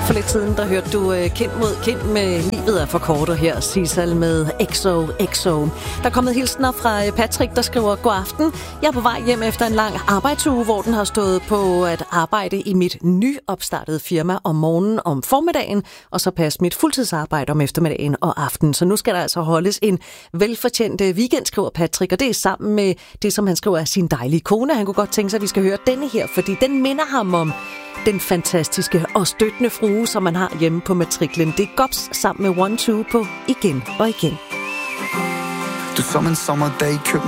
For lidt siden, der hørte du Kind mod Kind med Livet er forkortet her, Sissal med XOXO. Der er kommet hilsener fra Patrick, der skriver: God aften. Jeg er på vej hjem efter en lang arbejdsuge, hvor den har stået på at arbejde i mit nyopstartede firma om morgenen om formiddagen, og så passe mit fuldtidsarbejde om eftermiddagen og aftenen. Så nu skal der altså holdes en velfortjent weekend, skriver Patrick, og det er sammen med det, som han skriver af sin dejlige kone. Han kunne godt tænke sig, at vi skal høre denne her, fordi den minder ham om den fantastiske og støttende frue, som man har hjemme på matriklen. Det er Gops sammen med 1-2 på Igen og Igen. Du som en sommerdag køb